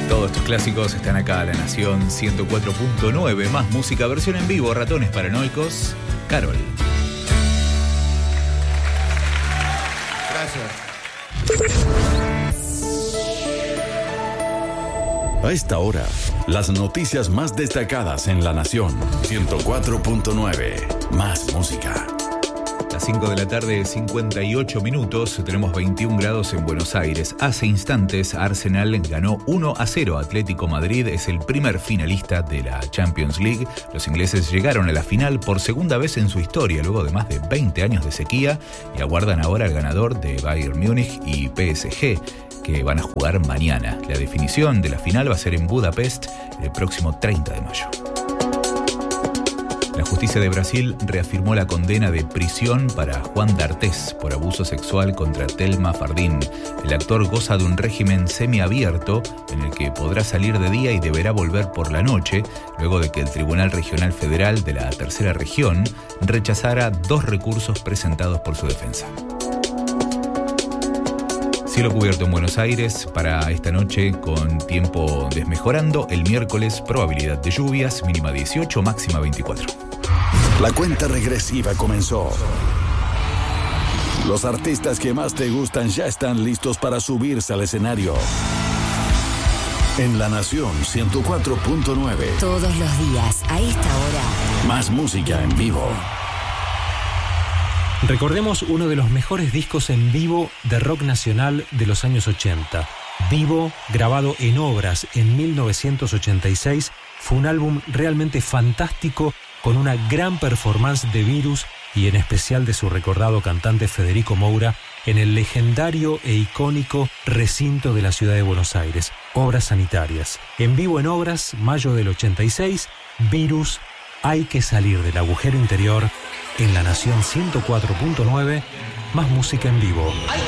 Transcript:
Todos estos clásicos están acá, La Nación 104.9, más música, versión en vivo, Ratones Paranoicos, Carol. Gracias. A esta hora, las noticias más destacadas en La Nación 104.9, más música. Las 5 de la tarde, 58 minutos, tenemos 21 grados en Buenos Aires. Hace instantes, Arsenal ganó 1-0 a Atlético Madrid, es el primer finalista de la Champions League. Los ingleses llegaron a la final por segunda vez en su historia, luego de más de 20 años de sequía, y aguardan ahora al ganador de Bayern Múnich y PSG, que van a jugar mañana. La definición de la final va a ser en Budapest el próximo 30 de mayo. La justicia de Brasil reafirmó la condena de prisión para Juan D'Artés por abuso sexual contra Thelma Fardín. El actor goza de un régimen semiabierto en el que podrá salir de día y deberá volver por la noche, luego de que el Tribunal Regional Federal de la Tercera Región rechazara 2 recursos presentados por su defensa. Cielo cubierto en Buenos Aires para esta noche con tiempo desmejorando. El miércoles probabilidad de lluvias, mínima 18, máxima 24. La cuenta regresiva comenzó. Los artistas que más te gustan ya están listos para subirse al escenario. En La Nación 104.9. Todos los días, a esta hora. Más música en vivo. Recordemos uno de los mejores discos en vivo de rock nacional de los años 80. Vivo, grabado en Obras en 1986, fue un álbum realmente fantástico con una gran performance de Virus y en especial de su recordado cantante Federico Moura en el legendario e icónico recinto de la ciudad de Buenos Aires, Obras Sanitarias. En Vivo en Obras, mayo del 86, Virus, Hay que salir del agujero interior, en La Nación 104.9, más música en vivo.